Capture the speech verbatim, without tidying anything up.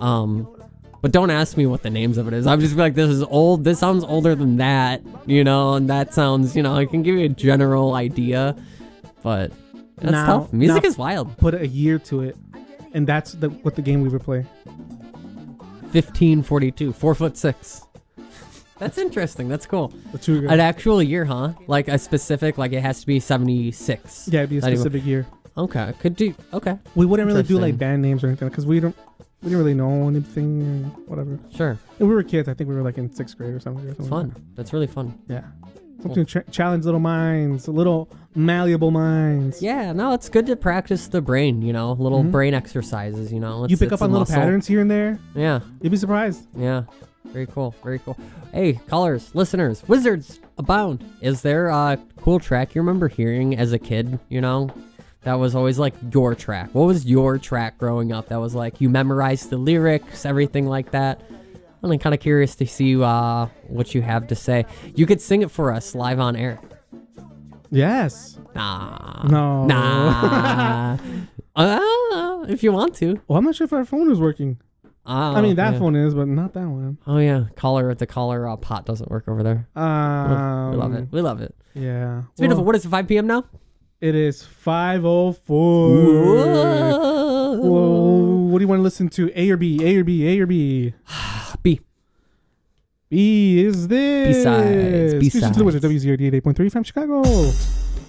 Um, but don't ask me what the names of it is. I'm just like, this is old. This sounds older than that, you know, and that sounds, you know, I can give you a general idea, but that's now, tough. Music now is wild. Put a year to it, and that's the, what the game we would play. fifteen forty-two, four foot six. That's interesting. That's cool. An actual year, huh? Like a specific, like it has to be seventy-six. Yeah, it'd be a specific year. Okay, could do. Okay, we wouldn't really do like band names or anything because we don't, we didn't really know anything or whatever. Sure. And we were kids. I think we were like in sixth grade or something. Or something fun. Like that. That's really fun. Yeah. Something to ch- challenge little minds, little malleable minds. Yeah, no, it's good to practice the brain. You know, little mm-hmm. brain exercises. You know, it's, you pick it's up on little muscle. patterns here and there. Yeah, you'd be surprised. Yeah. Very cool. Very cool. Hey, callers, listeners, wizards abound. Is there a cool track you remember hearing as a kid, you know, that was always like your track? What was your track growing up that was like you memorized the lyrics, everything like that? I'm kind of curious to see uh, what you have to say. You could sing it for us live on air. Yes. Nah. No. Nah. uh, if you want to. Well, I'm not sure if our phone is working. Oh, I mean, that yeah. phone is, but not that one. Oh, yeah. Caller, the caller uh, pot doesn't work over there. Um, we love it. We love it. Yeah. It's well, beautiful. What is it, five p.m. now? It is five oh four. Whoa. Whoa. What do you want to listen to? A or B? A or B? A or B? B. B is this. B-sides. B-sides. Station to the Wizard, W zero D eight point three from Chicago.